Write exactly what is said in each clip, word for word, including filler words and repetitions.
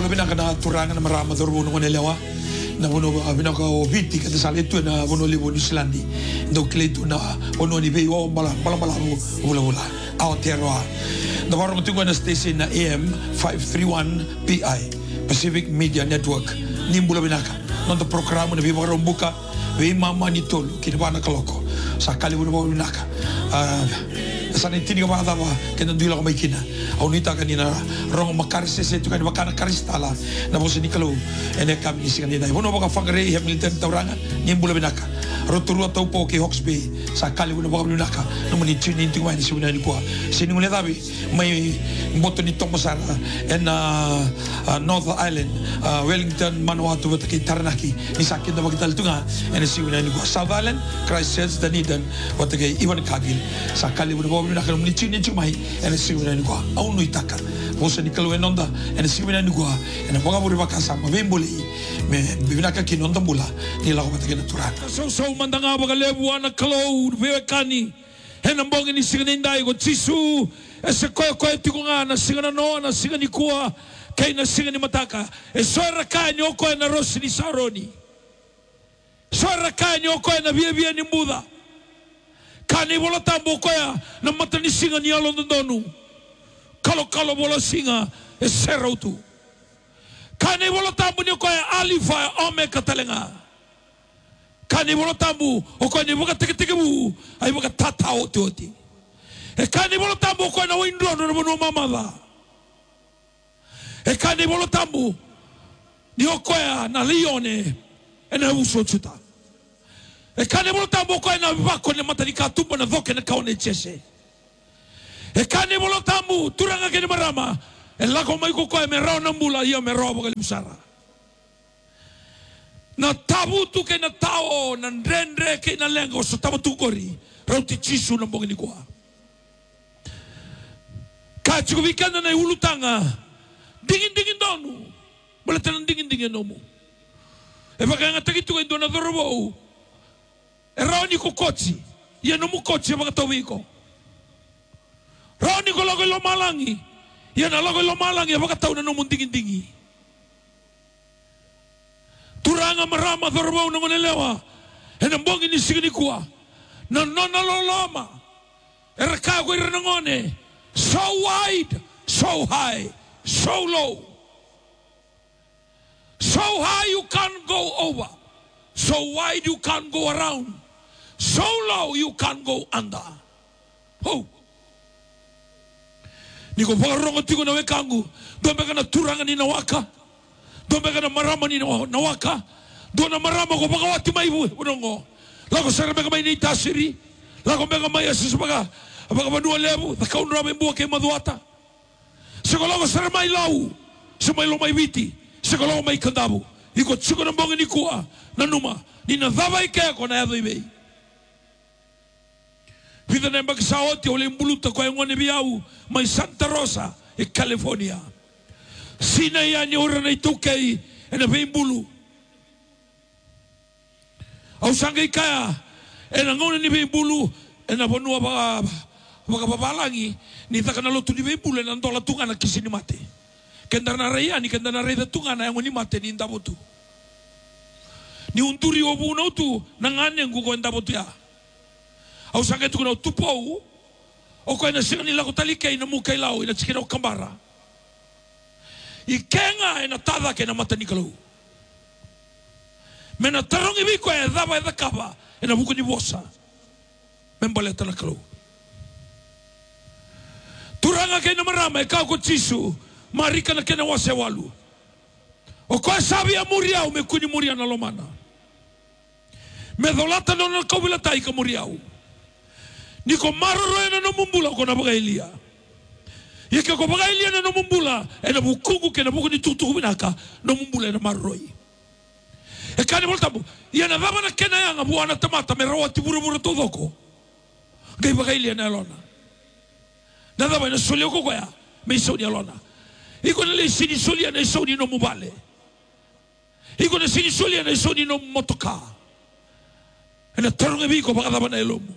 bola bina kana turangan na marama dorbo no lewa na bono bina ko viti ka sale tu na bono libo New Zealand do kletu na bono ni be o bala bala bala bola bola Aotearoa na warong tungo na station na A M five thirty-one P I Pacific Media Network nimbula binaka nonto programa na bibaro buka we mama ni tolu kinabana kaloko sa kali bono binaka sana tini ka bata ba kena dula ka may kina aunita kanina rong makaris se tu kan makana karistala na mo ni kalau ene kami si kanina bono ba ka fangre Hamilton taurangan nimbula binaka roturu tau po ke Hawke's Bay sa kali bono ba binaka no mo ni tuni tu mai si ni kwa sini ngule tabi may moto ni Thomas en North Island Wellington Manawatu ba ki Taranaki ni sakin da magital tunga ene si ni kwa South Island Christchurch Dunedin wa ke Ivan Kagil sa kali bono na kalau menici ni cuma ene siwina ni kwa au no itaka mosa ni kalau enonda ene siwina ni kwa ene boga buri bakasa ma bembole me bibina ka kinonda mula ni la ko batake natural so so mandanga baga lebu ana kalau bewe kani ene mbongi ni sigani ndai go tisu ese koe koe tikunga na sigana no na sigani kwa kai na sigani mataka e sora kanyo ko na rosi ni saroni sora kanyo ko na bie bie ni muda kani bola tambo koya na matani singa ni alo ndonu kalo kalo bola singa e serautu kani bola tambo ni koya alifa ome katalenga kani bola tambo o koya ni boka teke teke bu ai boka tata oti oti e kani bola tambo koya na windro no no mamada e kani bola tambo ni okoya na lione e na uso chuta e kane bolo tambo ko na bako ne matani ka tumbo na voke na kaone chese e kane bolo tambo turanga ke marama e la ko mai ko ko me ra na mbula ia me robo ke musara na tabu tu ke na tao na ndendre ke na lengo so tabu tu kori rauti chisu na mbongi ni kwa ka chuku vikana na ulutanga dingin dingin donu bala tan dingin dingin no mu e baka nga takitu ke dona dorobo Roni ko kochi, ia no mu kochi baka tawiko. Roni ko logo lo malangi, ia na logo lo malangi baka taw na no mundingin dingi. Turanga marama dorbo no nelewa, ena mbongi ni sigini kuwa. Na no na lo loma. Era ka ko irenongone, so wide, so high, so low. So high you can't go over. So wide you can't go around. So low you can't go under. Oh. Niko parongo tiko na wekangu. Dombe kana turanga ni nawaka. Dombe kana marama ni nawaka. Dona marama ko baka wati maibu. Unongo. Lako sere beka mai ni tasiri. Lako beka mai asis baka. Baka banua lebu. Taka unra membu ke maduata. Seko lako sere mai lau. Seko mai lo mai viti. Seko lako mai kandabu. Iko tsiko na mbongi ni kuwa. Na numa. Ni na dhava ike ko na yadho ibei. Vida nemba kisaoti ole mbuluta kwa ngone biau mai Santa Rosa e California. Sina ya ni ora na itukei ena bembulu. Au sanga ikaya ena ngone ni bembulu ena bonua ba ba babalangi ni takana lotu ni bembulu ena ndola tungana kisini mate. Kendana raya ni kendana raya tungana yang ni mate ni ndabotu. Ni unturi obu na utu nangane nguko ndabotu ya. Au sanga tu kuna tupou o ko na singa ni la kotalike ina mukai lau ina tsikira o kambara i kenga ina tada ke na matani kalau mena tarongi biko e dava e dakava ina buku ni bosa membaleta na kalau turanga ke na marama e kau ko tisu marika na ke na wase walu o ko sabi a muriau me kuni muria na lomana me dolata no na kobila tai ka muriau Niko maroro ena no mumbula ko na bagailia. Yeke ko bagailia na no mumbula ena bukungu ke na buku ni tutu binaka no mumbula ena maroi. E kani volta bu ia na dava na kena yanga buana tamata me rawa tiburu buru todoko. Gai bagailia na lona. Na dava na solio ko ya me soni lona. Iko na le sini solia na soni no mubale. Iko na sini solia na soni no motoka. Ena taronga biko baga dava na elomu.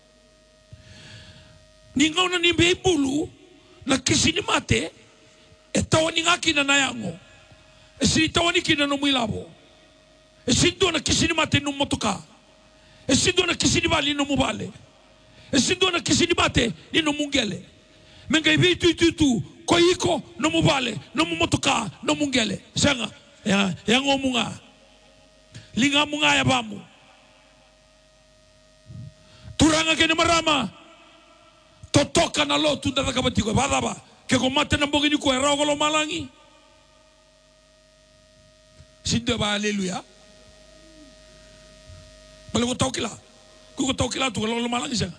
Ni ngau na ni bulu na kisini mate E tawani ngaki na nayango. E sini tawani kina no muilabo. E sindo na kisini mate no motoka. E sindo na kisini bali no mubale. E sindo na kisini mate ni no mungele. Menga ibi tu tu tu ko iko no mubale no motoka no mungele. Sanga ya ya ngomunga. Linga munga ya bamu. Turanga kene marama. Totoka na lo tu ndaka batiko badaba. Ke ko mate na mbogini ko era ko lo malangi. Sindo ba haleluya. Bale ko tokila. Ku ko tokila tu lo lo malangi sanga.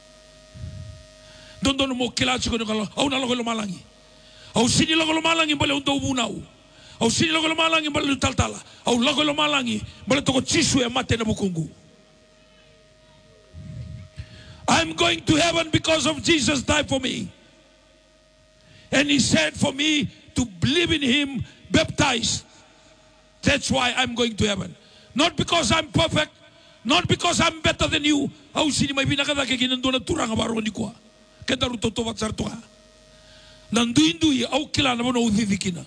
Dondo no mo kila chiko no au na lo lo malangi. Au sini lo lo malangi bale undo bunau. Au sini lo lo malangi bale taltala. Au lo lo malangi bale to ko chisu e mate na bukungu. I'm going to heaven because of Jesus died for me. And he said for me to believe in him, baptized. That's why I'm going to heaven. Not because I'm perfect, not because I'm better than you. Au sini may binakada ke ginando na turang abaro ni ko. Kedaru toto watsar to. Nanduindui au kila na mo udhidikina.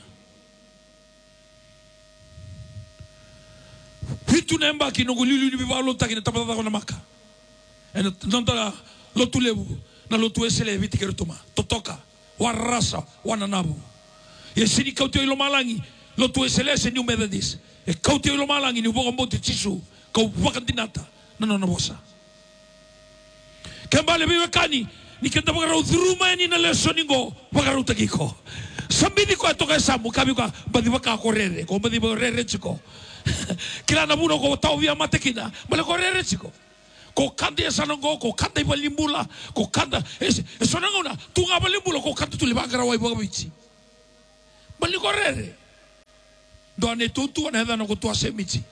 Hitu nemba kinongululu ni bibalo takina tapata ko na maka. En nonta lotu lebu na lotu esele viti kerutoma totoka warasa wananabu ye sini kauti ilo malangi lotu esele se new methodist e kauti ilo malangi ni boga mbote chisu kau wakandinata no no no bosa kembale biwe kani ni kenda boga udruma ni na lesoningo boga rutakiko sambidi ko toka samu kabi ko badi baka korere ko badi borere chiko kila na buno ko tau via matekina male korere chiko ko kanda sanongo ko kanda ibalimbula ko kanda sonangona tunga balimbula ko kanda tulibagara wa iboga bichi bali korere do ane tutu na heda no ko tua semichi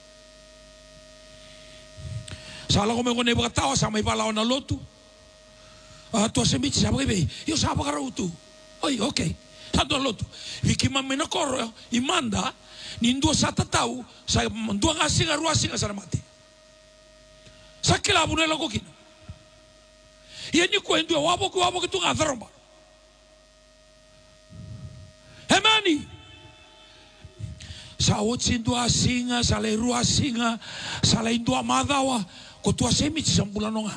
sala ko me ko ne batawa sa mai bala ona lotu a tua semichi sa bebe io sa bagara utu oi okay tanto lotu vikima mena korro imanda ni ndo sa tatau sa ndo ngasinga ruasinga sa mate sakila bunela kokina yeni ko ndio wabo ko wabo kitu ngatharomba hemani sa otsindo asinga sa le rua singa sa le ndo madawa ko tu asemi tsambulanonga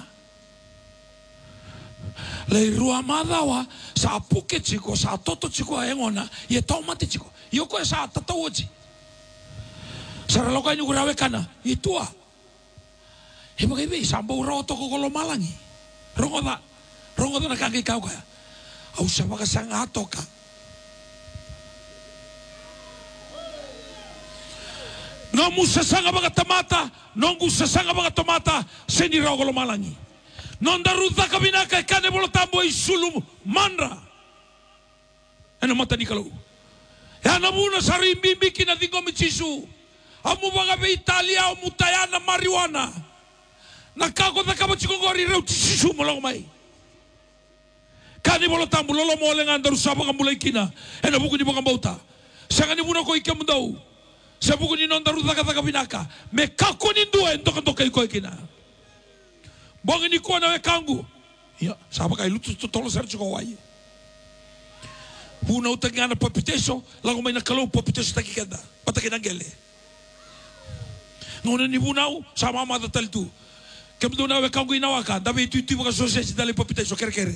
le rua madawa sa puke chiko sa toto chiko engona ye tomate chiko yoko sa tatawoji sa loka ni kurawe kana itua he mo kebe sambo roto ko lo malangi rongoda rongoda na kage kau kaya au sabaka sanga atoka no musa sanga baga tamata no musa sanga baga tomata seni rogo lo malangi non daruda kabina ka kane bolo tambo isulu mandra eno mata ni kalau ya nabuna sari mbimbi kina dingo michisu amu baga be Italia o mutayana marijuana nakako nakabo chikongori reu tisisu molong mai kani bolo tambu lolo mole ngandaru sabo kambulai kina ena buku ni bokambauta sanga ni buna ko ikamundau sabuku ni nondaru taka taka binaka me kako ni ndua ndoka ndoka iko kina bongi ni ko na we kangu ya sabo kai lutu tolo ser chiko wai buna utangana popiteso lago mai na kalau popiteso takikenda patakina gele ngona ni bunau sama mama taltu kemdo na we kangu inawaka dabe tu tu ka sosesi dale popiteso kere kere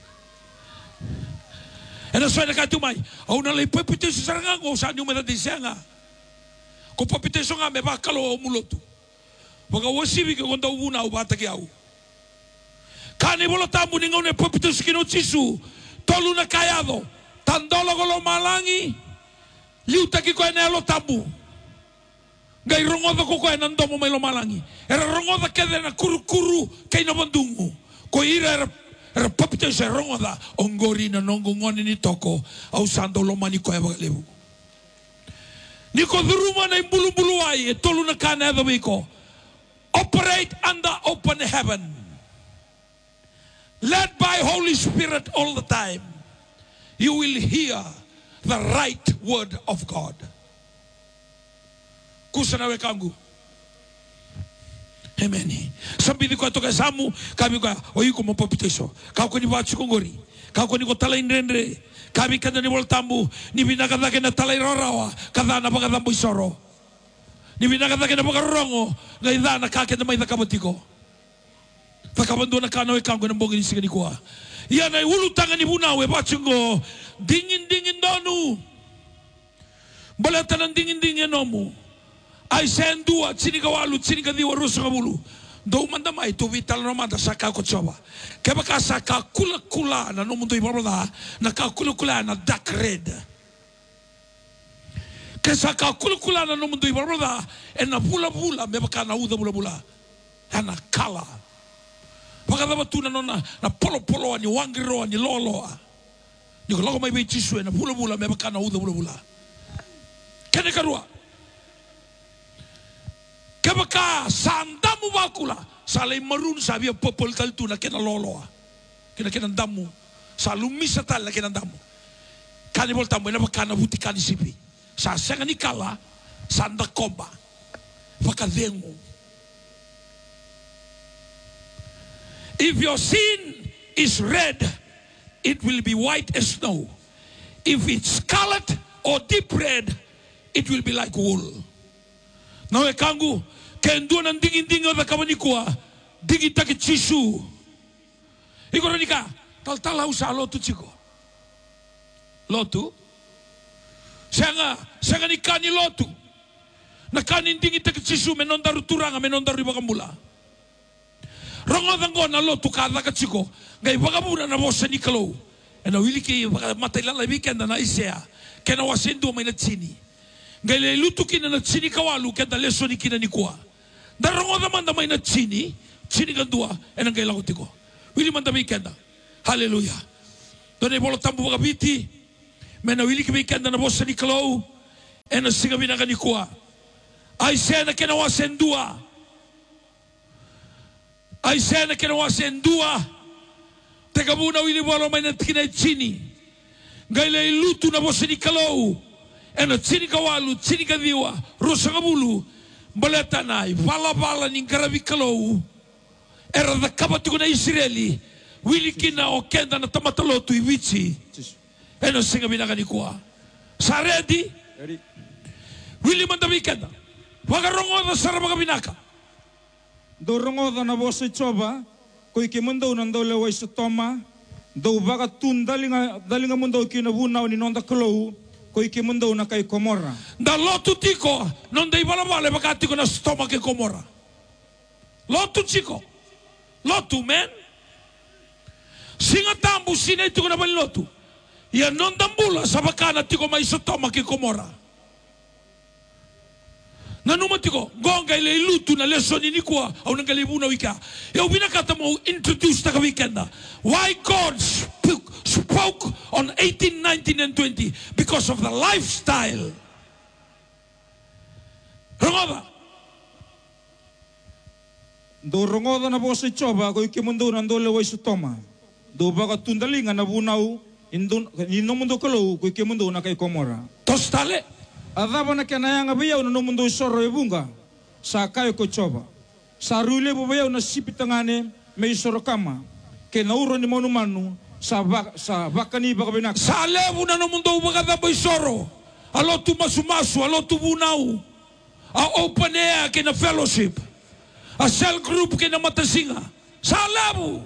ena soina ka tu mai au na le popiteso saranga go sa ni umeda disanga ko popiteso nga me ba kalo mulotu boga wosibi ke gonda ubuna ubata ke au kani bolo tambu ni ngone popiteso kino chisu tolu na kayado tandolo golo malangi liuta ki ko ene lo tambu ngai rongoda ko ko ena ndomo mai lo malangi era rongoda ke na kuru kuru ke no bandungu ko ira era, era popiteso rongoda ongori na nongo ngoni ni toko au sando lo mani ko e bagalebu niko dhuruma na imbulu bulu ai tolu na kana do biko operate under open heaven led by Holy Spirit all the time you will hear the right word of God kusana we kangu amen sambi ko toka samu kabi ko oiko mo popiteso ka ko ni ba chikongori ka ko ni ko tala indrendre Kami kanda ni voltambu ni binakata kena talay rarawa kada na pagkatambu isoro. Ni binakata kena pagkarongo ngaida na kake na may nakabutiko. Takabando na kanawe kango ng bongin siya ni kuha. Yan ay ulutangan ni bunawe bachungo dingin dingin donu. Balatan ng dingin dingin nomu. Ay sendua sinikawalu sinikadiwa rusa kabulu. Do mandamay tu vital ramada saka ko choba. Kaya ka saka kula-kula na no mundo ibarada na kula-kula na dark red. Kaya saka kula-kula na no mundo ibarada e na bula-bula me baka na uda bula-bula. Ana kala. Baka dapat tu na na na polo-polo ni wangiro ni lolo. Ni ko may be chisu na bula-bula me baka na uda bula-bula. Kaya karua. Kebaka sandamu bakula salay marun sabi ang popol kaltu na kinaloloa kina kinandamu salumisa tal na kinandamu kanibol tamu na baka nabuti kanisipi sa senga ni kala sanda komba bakadengu. If your sin is red, it will be white as snow. If it's scarlet or deep red, it will be like wool. Nawe kangu kendo nan dingin dingin da kamani kuwa dingin taki chisu. Iko nika tal tal usa lotu chiko. Lotu. Sanga sanga ni kani lotu. Na kani dingin taki chisu menon daru turanga menon daru bakambula. Rongo dango na lotu kada ka chiko. Ngai bakabuna na bosa ni kalo. Ena wili ki matailala weekend na isea. Kena wasendu mai na chini. Gale lutu kina na chini kawalu kenda leso ni kina ni kuwa. Darongo da manda may na chini, chini kandua, enang kailang utiko. Wili manda may kenda. Hallelujah. Doon ay bolo tambo bakabiti. Mena wili kami kenda na bosa ni kalaw. Ena singabi na ni kuwa. Ay siya na kinawa sendua. Ay siya na kinawa sendua. Teka muna wili bolo may na kina chini. Gale lutu na bosa ni kalaw. Ena chini kawalu, chini kadiwa, rosa kabulu, baleta nai, bala-bala ning karabi kalau, era da kabatu na Israeli, wili kina o kenda na tamatalotu iwichi, ena singa binaka ni kuwa. Sa ready? Wili mandabi kenda, wagarongo da sarabaka binaka. Dorongo da na bosa choba, koi kimundo nando lewa isa toma, do baga tun dalinga dalinga mundo kinabuna ni nonda kalau. Koi ke mundo na kay Komora. Da lotu tiko non dei balabale bakati ko na stomach ke Komora. Lotu chiko. Lotu men. Singa tambu sina ito ko na bali lotu. Ya non dambula sa bakana tiko may stomach ke Komora. Nanuma tiko gonga ile lutu na lesoni ni kwa au nangalibuna wika. Ya ubinakata mo introduce ta ka weekenda. Why God spoke spoke on eighteen, nineteen, and twenty because of the lifestyle. Rongoda. Do rongoda na bosa choba ko ikimundo nando lewa isa toma. Do baga tundalinga na bunau indon inom mundo kalau ko ikimundo na kay Komora. Tostale. Adaba na kanaya nga bayaw na mundo isoro ebunga sa kayo ko choba. Sa rule bo bayaw na sipitangane may isoro kama. Kenauro ni manu manu sa bak sa bakani bakabinak. Sa levo na no mundo bagada boy soro. Alo tu masumasu, alo tu bunau. A open air kina fellowship. A cell group kina matasinga. Sa levo.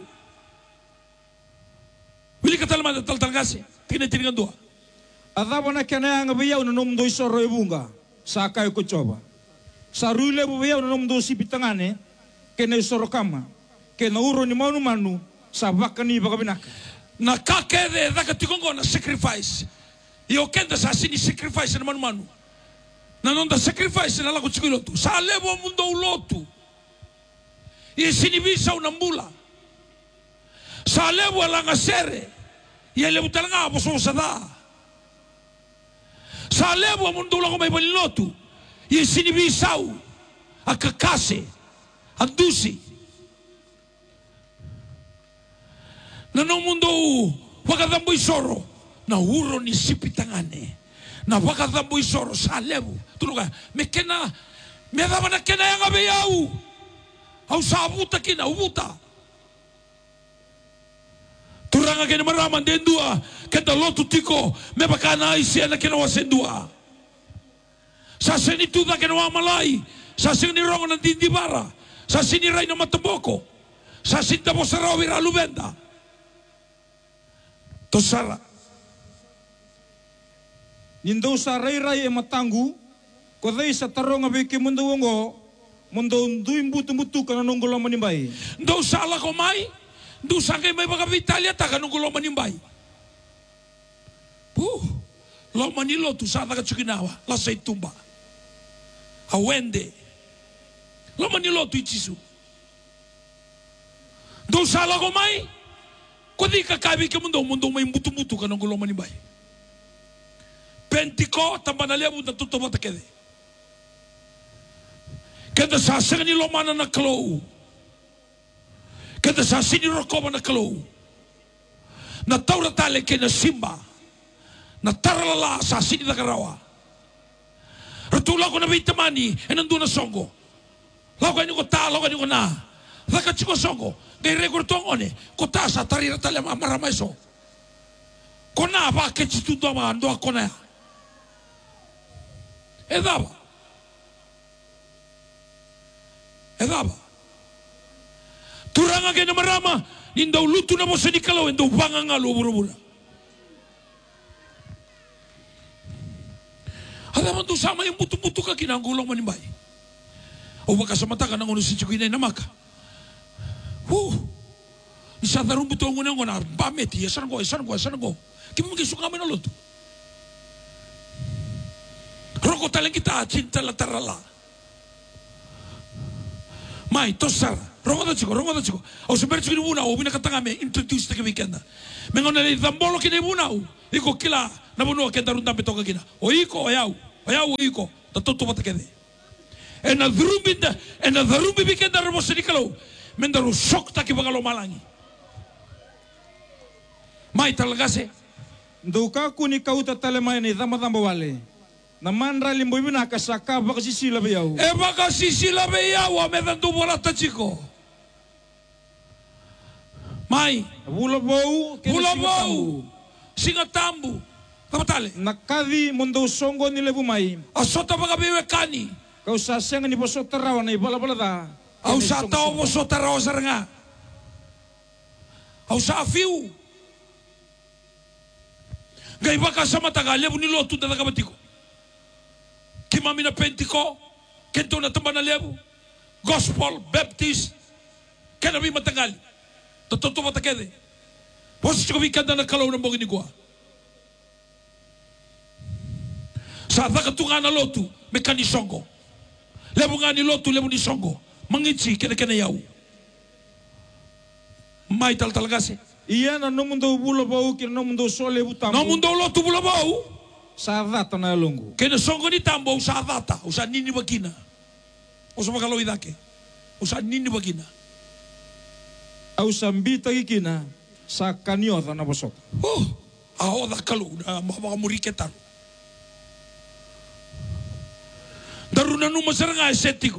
Wili ka talaman taltangasi. Tingnan-tingnan dua. Adaba na kanaya nga bayaw na mundo isoro ebunga sa kayo ko choba. Sa rule bo bayaw na mundo sipitangane kena isoro kama. Kenauro ni manu manu sa bakani bakabinak. Na kakede da katikongo na sacrifice. Iyo kenda sa sini sacrifice na manu-manu. Na nonda sacrifice na lago chikulotu. Sa levo mundo ulotu. Iyo sinibisa unambula. Sa levo alangasere. Iyo levo talanga aposo sada. Sa levo mundo ulango may balilotu. Iyo sinibisa u. Akakase. Andusi. Na no mundo wakadambo isoro na uro ni sipitangane na wakadambo isoro sa levo tuluga mekena me daba na kena yang abeyau au sa abuta kina ubuta Turanga kena marama dendua kenta lotu tiko me bakana isi ana kena wasendua. Sa seni tuda kena wa malai, sa seni rongo na dindibara, sa seni rai na matamboko, sa sinta bosara wira lubenda. Tosara. Nindo sa rai-rai e matangu, ko dai sa taronga beke mundo wongo, mundo nduim butu-butu kana nonggolo manimbai. Ndo sala ko mai, ndo sangay may baka Italia ta kana nonggolo manimbai. Puh, lo manilo tu sa taga Tsukinawa, la say tumba. Awende. Lo manilo tu ichisu. Ndo sala ko mai, ko di kakabi ke mundo mundo may butu-butu kana nonggolo manimbai. Pentiko tambanalia buta tuto bata kede. Keda saseng ni lomana na klo. Keda sasini rokoba na klo. Na taura tale ke na simba. Na tarala sasini na karawa. Ratula ko na vitamani enandu na songo. Lago ni ko ta, lago ni ko na. Laka chiko songo. Kay rekortong one ko ta sa tarira tale maramaiso. Kona ba ke chitudo ma ando kona. Edaba. Edaba. Turanga kena marama, indau lutu na mo sa nikalaw, indau banga nga lubura-bura. Ada man tu sama yung butu-butu ka kinanggulong manimbay. O baka sa mata ka nang uno si Chukinay na maka. Huh. Isa darong buto ang unang unar, bameti, asan ko, asan ko, asan ko. Kimo magisuka mo na luto. Roko talang kita, cinta la tarala. Mai, tosara. Rongo da chico, rongo da chico. Au se perci buna, o bina katanga me introduce te weekend. Mengona le dambolo kine buna. Iko kila na buno ke darunda betoka kina. O iko o yau, o yau iko. Ta toto bata kede. E na drumbi da, e na drumbi weekend da robo sedikalo. Mendaru shock ta ki bagalo malangi. Mai talagase. Nduka kuni kauta tale mai ni dama dama wale. Naman rali mo ibina kasaka baka sisila biyao. E baka sisila biyao me dandu bola ta chico. Mai, bulabou, bulabou, singatambu, kamatale. Nakadi mundo songo ni lebu mai. Asota baka biwe kani. Kau saseng ni bosota rawa na ibala bala da. Au sa tao bosota rawa saranga. Au sa afiu. Gai baka sama taga lebu ni lotu da kabatiko. Kimami na pentiko, kento na tamba na lebu, gospel, baptist, kenabi matagali. Totoo ba takede? Posso ko bikanda na kalaw ng bangin ko. Sa dakatunga na lotu, mekanisongo. Lebu nga ni lotu, lebu ni songo. Mangitsi, kena kena yaw. May tal talaga si. Iya na no mundo bulabou, kina no mundo sole butambo. No mundo lotu bulabou. Sa data na lungu. Kena songo ni tambo, sa data, usa nini bagina. Usa makalaw idake. Usa nini bagina. Au sambita gikina sa kanyo na bosot. Oh, aho da kalu na makamuriketan. Daruna no masaranga esetiko.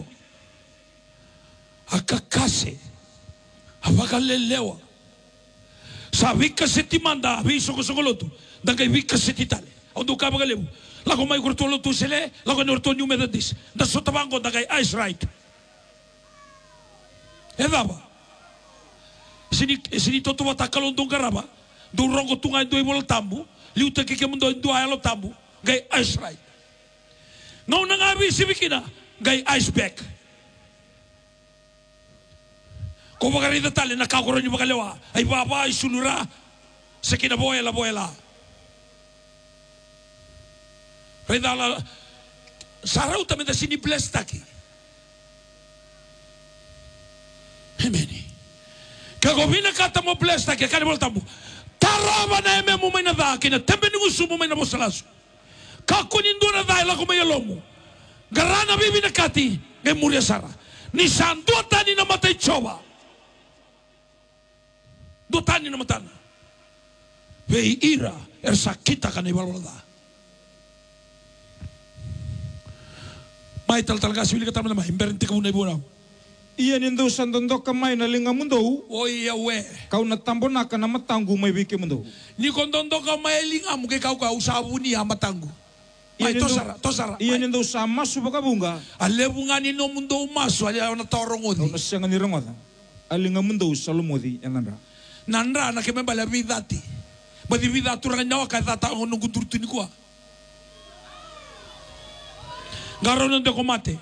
Akakase. Abakalelewa. Sabi ka setimanda, abiso ko sa koloto. Dagay wika setitale. Ondo ka bagalew. Lago may kurtolo tu sele, lago norto new methodist. Da sotabango dagay ice right. Edaba. Sini sini toto bata kalondong karaba, do rongo tunga do ibol tambu, liuta kike mundo do ayalo tambu, gay ice right. Ngau na ngabi sibikina, gay ice back. Ko bagari detale na kakoro ni bagalewa, ay baba ay sulura, sekina boela boela. Redala sarau tamenda sini bless taki. Hemeni. Kagobina kata mo bless taki kani bol tambu. Taraba na eme mo may nada kina tembe ni gusto mo may nabosalaso. Kakunindo na dahil ako may alomo. Garana bibi na kati ngay murya sara. Ni saan duwatan ni namatay choba. Duwatan ni namatana. Vei ira ersa kita ka na ibalwalada. May tal talaga sibili ka tama naman. Imberente ka muna ibunaw. Iyan indo sandondo kamay na linga mundo. O ia we. Kau na tambo na ka na matangu may wiki mundo. Ni kondondo kamay linga mo kay kau ka usabuni ha matangu. Mai tosara, tosara. Iyan indo sa masu bakabunga. Alebunga ni no mundo masu ali na torongodi. Kau na siya nga nirangoda. Alinga mundo salumodi yanandra. Nandra na keme bala vidati. Badi vida turang nyawa ka tata ngono kuturtu ni kwa. Garon ndo komate.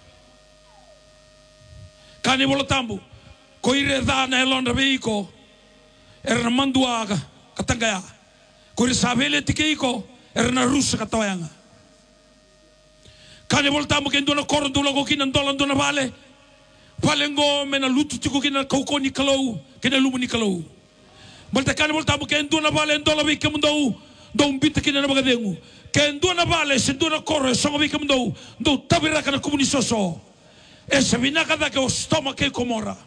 Kani bolotambu. Koire dana elonda beiko. Erna manduaga katangaya. Koire sabele tikeiko erna rusa katawanga. Kani bolotambu kendo na koron do logo kinan dolan do na vale. Palengo mena lutu tiko kina kauko ni kalau, kina lumu ni kalau. Balta kani bolotambu kendo na vale ndola beike mundo. Do umbita kina na bagadengu. Kendo na vale sendo na korre songo beike mundo. Do tabira kana kumuni soso. Essa vinaka da que o stoma que comora.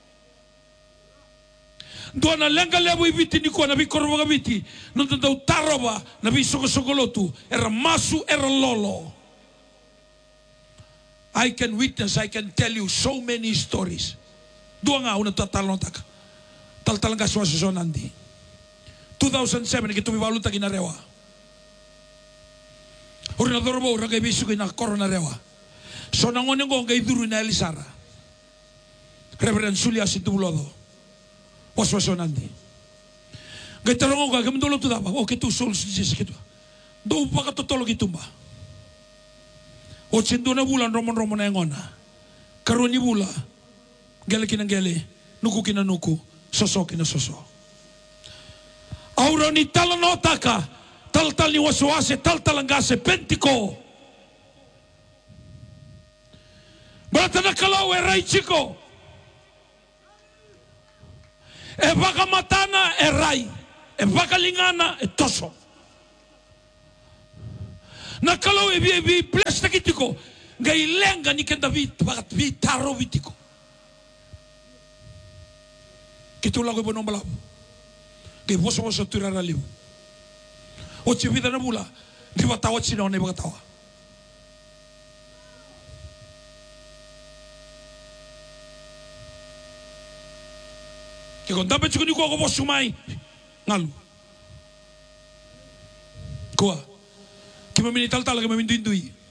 Do na lenga levo ibiti ni ko na bi korwa biti. Non do taroba na bi soko sokolotu. Era masu era lolo. I can witness, I can tell you so many stories. Dua nga una tatalon taka. Tal-talang ka suwa sa nandi. two thousand seven kito bibaluta kinarewa. Uri na dorobo ura kay bisu kina korona rewa. So nangonin ko kay duru na Elisara. Reverend Sulia Situbulodo. Waswa sa nandi. Kay tarong ko kay mdolo tu daba. O kito sol sisi kito. Do pa ka totolo kitumba. O cendo na bulan romon-romon na ngona. Karuni bula. Gele kina gele. Nuku kina nuku. Soso kina soso. Aura ni talanotaka. Tal-tal ni waswase. Tal-talangase. Pentiko. Berata na kalau e rai chiko. E baka matana e rai. E baka lingana e toso. Na kalau e bi bi plesta kitiko. Gai lenga ni kenda vit bakat vitaro vitiko. Kitu lagu bonom balap. Gai boso boso turara liu. O ci vida na bula. Di batawa sino ne batawa. Ke kon dapat cukup ni ko ko boso mai. Ngalu. Kuah. Kima mini tal tal lagi memindui-indui.